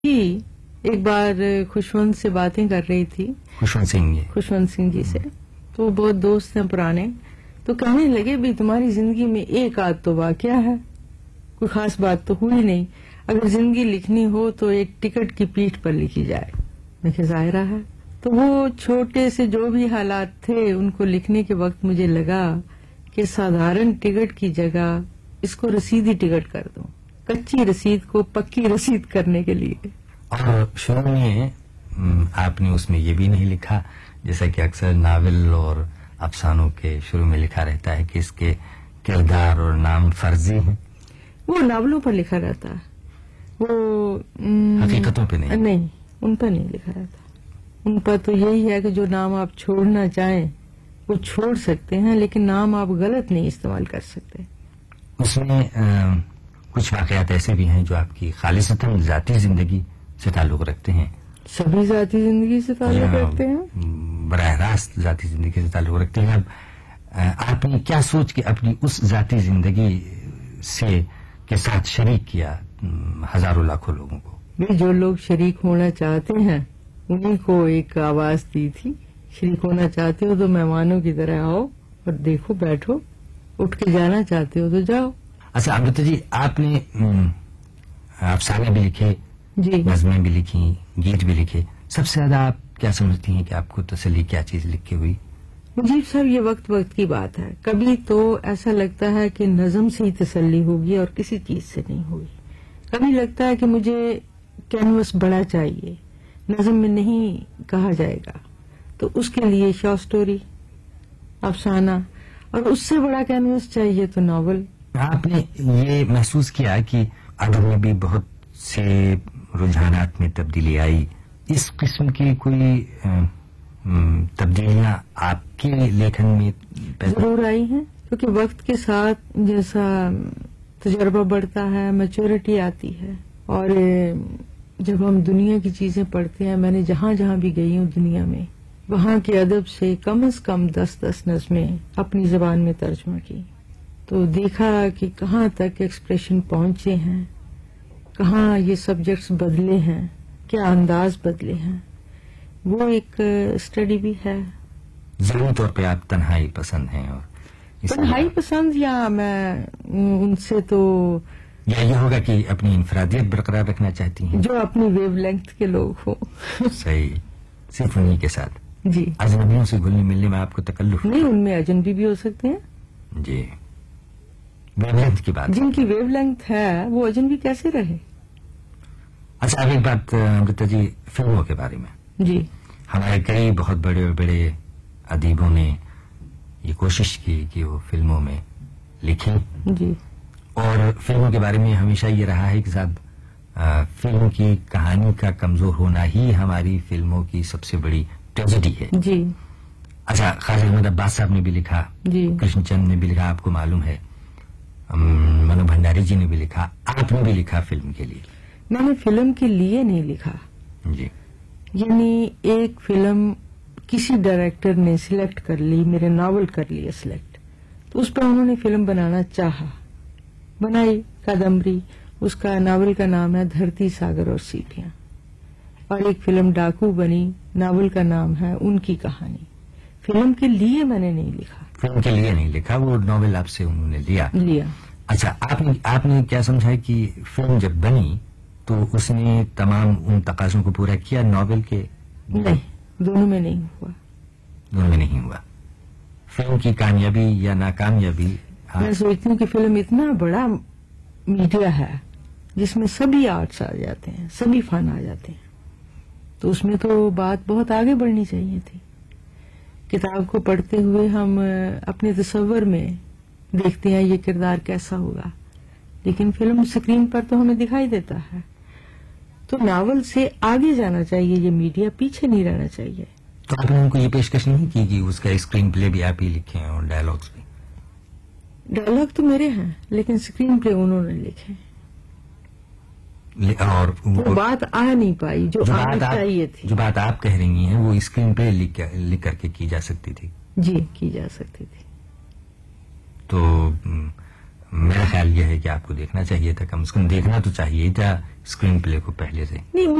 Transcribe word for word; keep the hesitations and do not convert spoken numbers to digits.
ایک بار خوشونت سے باتیں کر رہی تھی، خوشونت سنگھ جی خوشونت سنگھ جی سے، تو بہت دوست ہیں پرانے، تو کہنے لگے بھی تمہاری زندگی میں ایک آدھ تو واقعہ ہے، کوئی خاص بات تو ہوئی نہیں، اگر زندگی لکھنی ہو تو ایک ٹکٹ کی پیٹھ پر لکھی جائے۔ میں کہ ظاہرہ ہے، تو وہ چھوٹے سے جو بھی حالات تھے ان کو لکھنے کے وقت مجھے لگا کہ سادھارن ٹکٹ کی جگہ اس کو رسیدی ٹکٹ کر دوں، کچی رسید کو پکی رسید کرنے کے لیے۔ اور شروع میں آپ نے اس میں یہ بھی نہیں لکھا، جیسا کہ اکثر ناول اور افسانوں کے شروع میں لکھا رہتا ہے کہ اس کے کردار اور نام فرضی ہیں۔ وہ ناولوں پر لکھا رہتا ہے، وہ حقیقتوں پہ نہیں نہیں ان پر نہیں لکھا رہتا، ان پر تو یہی ہے کہ جو نام آپ چھوڑنا چاہیں وہ چھوڑ سکتے ہیں، لیکن نام آپ غلط نہیں استعمال کر سکتے۔ اس میں کچھ واقعات ایسے بھی ہیں جو آپ کی خالصتاً ذاتی زندگی سے تعلق رکھتے ہیں۔ سبھی ذاتی زندگی سے تعلق رکھتے ہیں، براہ راست ذاتی زندگی سے تعلق رکھتے ہیں۔ اب آپ نے کیا سوچ کے اپنی اس ذاتی زندگی سے کے ساتھ شریک کیا ہزاروں لاکھوں لوگوں کو؟ بھی جو لوگ شریک ہونا چاہتے ہیں انہیں کو ایک آواز دی تھی، شریک ہونا چاہتے ہو تو مہمانوں کی طرح آؤ اور دیکھو بیٹھو، اٹھ کے جانا چاہتے ہو تو جاؤ۔ اچھا امرتا جی، آپ نے افسانے بھی لکھے، جی نظمیں بھی لکھی، گیت بھی لکھے، سب سے زیادہ آپ کیا سمجھتی ہیں کہ آپ کو تسلی کیا چیز لکھ کے ہوئی؟ مجیب صاحب، یہ وقت وقت کی بات ہے، کبھی تو ایسا لگتا ہے کہ نظم سے ہی تسلی ہوگی اور کسی چیز سے نہیں ہوگی، کبھی لگتا ہے کہ مجھے کینوس بڑا چاہیے، نظم میں نہیں کہا جائے گا تو اس کے لیے شارٹ سٹوری، افسانہ، اور اس سے بڑا کینوس چاہیے تو ناول۔ آپ نے یہ محسوس کیا کہ ادب میں بھی بہت سے رجحانات میں تبدیلی آئی، اس قسم کی کوئی تبدیلیاں آپ کے لیکھن میں ضرور آئی ہیں، کیونکہ وقت کے ساتھ جیسا تجربہ بڑھتا ہے، میچورٹی آتی ہے، اور جب ہم دنیا کی چیزیں پڑھتے ہیں، میں نے جہاں جہاں بھی گئی ہوں دنیا میں، وہاں کے ادب سے کم از کم دس دس نظمیں اپنی زبان میں ترجمہ کی، تو دیکھا کہ کہاں تک ایکسپریشن پہنچے ہیں، کہاں یہ سبجیکٹس بدلے ہیں، کیا انداز بدلے ہیں، وہ ایک اسٹڈی بھی ہے۔ ذہنی طور پہ آپ تنہائی پسند ہیں، اور تنہائی پسند یا میں ان سے تو یا یہ ہوگا کہ اپنی انفرادیت برقرار رکھنا چاہتی ہیں، جو اپنی ویو لینتھ کے لوگ ہوں۔ صحیح، صرف انہیں کے ساتھ جی، اجنبیوں سے گھلنے ملنے میں آپ کو تکلف نہیں، ان میں اجنبی بھی ہو سکتے ہیں۔ جی، ویو لینتھ کی بات، جن کی ویو لینتھ ہے وہ اجنبی کیسے رہے؟ اچھا، اب ایک بات امرتا جی، فلموں کے بارے میں، جی، ہمارے کئی بہت بڑے بڑے ادیبوں نے یہ کوشش کی کہ وہ فلموں میں لکھیں، جی، اور فلموں کے بارے میں ہمیشہ یہ رہا ہے کہ صاحب فلم کی کہانی کا کمزور ہونا ہی ہماری فلموں کی سب سے بڑی ٹریجڈی ہے۔ جی، اچھا، خواجہ احمد عباس صاحب نے بھی لکھا، جی، کرشن چند نے بھی لکھا، آپ کو معلوم ہے، منو بھنڈاری جی نے بھی لکھا، آپ نے بھی لکھا فلم کے لیے۔ میں نے فلم کے لیے نہیں لکھا، جی، یعنی ایک فلم کسی ڈائریکٹر نے سلیکٹ کر لی، میرے ناول کر لیا سلیکٹ، تو اس پہ انہوں نے فلم بنانا چاہا، بنائی کادمبری، اس کا ناول کا نام ہے دھرتی ساگر اور سیٹیاں، اور ایک فلم ڈاکو بنی، ناول کا نام ہے ان کی کہانی۔ فلم کے لیے میں نے نہیں لکھا، فلم کے لیے نہیں لکھا، وہ ناول آپ سے انہوں نے لیا لیا اچھا، آپ نے آپ نے کیا سمجھا کہ فلم جب بنی تو اس نے تمام ان تقاضوں کو پورا کیا ناول کے؟ نہیں، دونوں میں نہیں ہوا، دونوں میں نہیں ہوا۔ فلم کی کامیابی یا ناکامیابی، میں سوچتی ہوں کہ فلم اتنا بڑا میڈیا ہے جس میں سبھی آرٹس آ جاتے ہیں، سبھی فن آ جاتے ہیں، تو اس میں تو بات بہت آگے بڑھنی چاہیے تھی۔ کتاب کو پڑھتے ہوئے ہم اپنے تصور میں دیکھتے ہیں یہ کردار کیسا ہوگا، لیکن فلم اسکرین پر تو ہمیں دکھائی دیتا ہے، تو ناول سے آگے جانا چاہیے، یہ میڈیا پیچھے نہیں رہنا چاہیے۔ تو آپ نے ان کو یہ پیشکش نہیں کی کہ اس کا اسکرین پلے بھی آپ ہی لکھیں اور ڈائلاگس بھی؟ ڈائلاگ تو میرے ہیں لیکن اسکرین پلے انہوں نے لکھے، اور وہ بات آ نہیں پائی جو آنی چاہیے تھی۔ جو بات آپ کہہ رہی ہیں وہ اسکرین پہ لکھ کر کے کی جا سکتی تھی؟ جی، کی جا سکتی تھی۔ تو میرا خیال یہ ہے کہ آپ کو دیکھنا چاہیے تھا، کم از کم دیکھنا تو چاہیے تھا स्क्रीन प्ले को पहले से? नहीं,